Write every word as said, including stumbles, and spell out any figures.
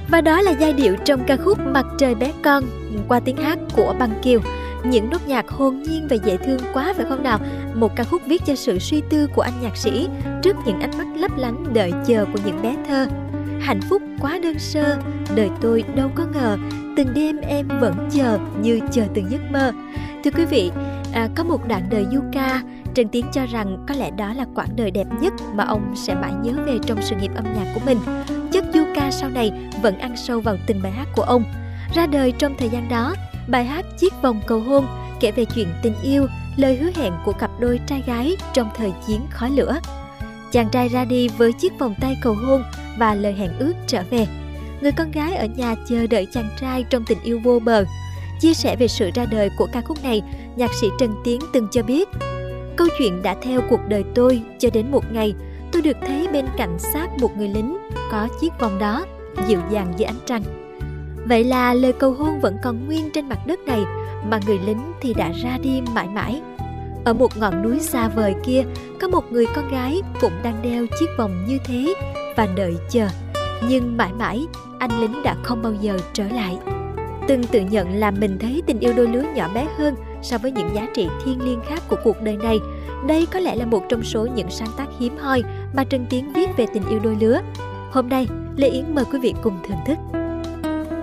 Và đó là giai điệu trong ca khúc Mặt Trời Bé Con qua tiếng hát của Băng Kiều. Những nốt nhạc hồn nhiên và dễ thương quá phải không nào? Một ca khúc viết cho sự suy tư của anh nhạc sĩ trước những ánh mắt lấp lánh đợi chờ của những bé thơ. Hạnh phúc quá đơn sơ, đời tôi đâu có ngờ, từng đêm em vẫn chờ như chờ từng giấc mơ. Thưa quý vị, à, có một đoạn đời du ca, Trần Tiến cho rằng có lẽ đó là quãng đời đẹp nhất mà ông sẽ mãi nhớ về trong sự nghiệp âm nhạc của mình. Chất du ca sau này vẫn ăn sâu vào từng bài hát của ông. Ra đời trong thời gian đó, bài hát Chiếc Vòng Cầu Hôn kể về chuyện tình yêu, lời hứa hẹn của cặp đôi trai gái trong thời chiến khói lửa. Chàng trai ra đi với chiếc vòng tay cầu hôn và lời hẹn ước trở về. Người con gái ở nhà chờ đợi chàng trai trong tình yêu vô bờ. Chia sẻ về sự ra đời của ca khúc này, nhạc sĩ Trần Tiến từng cho biết: câu chuyện đã theo cuộc đời tôi cho đến một ngày tôi được thấy bên cạnh xác một người lính có chiếc vòng đó, dịu dàng dưới ánh trăng. Vậy là lời cầu hôn vẫn còn nguyên trên mặt đất này, mà người lính thì đã ra đi mãi mãi. Ở một ngọn núi xa vời kia, có một người con gái cũng đang đeo chiếc vòng như thế và đợi chờ. Nhưng mãi mãi, anh lính đã không bao giờ trở lại. Từng tự nhận là mình thấy tình yêu đôi lứa nhỏ bé hơn so với những giá trị thiêng liêng khác của cuộc đời này. Đây có lẽ là một trong số những sáng tác hiếm hoi mà Trần Tiến viết về tình yêu đôi lứa. Hôm nay, Lê Yến mời quý vị cùng thưởng thức.